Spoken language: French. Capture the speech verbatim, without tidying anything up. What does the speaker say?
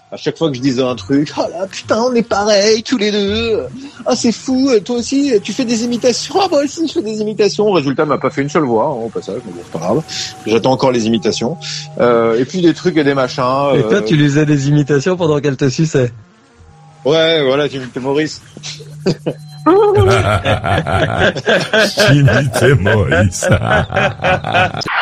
À chaque fois que je disais un truc, oh là putain, on est pareil tous les deux. Ah c'est fou, toi aussi tu fais des imitations. Ah moi aussi je fais des imitations. Résultat, m'a pas fait une seule voix hein, au passage, mais bon c'est pas grave. J'attends encore les imitations. Euh, et puis des trucs et des machins. Et toi, euh... tu lui faisais des imitations pendant qu'elle te suçait. Ouais, voilà, tu imitais Maurice. J'imitais Maurice.